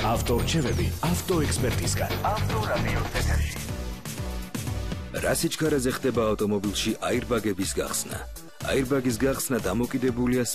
ავტორჩევები ავტოექსპერტისგან. ავტორადიო ეთერში. რა სიჩქარეზე ხდება ავტომობილში აირბაგების გახსნა? აირბაგის გახსნა დამოკიდებულია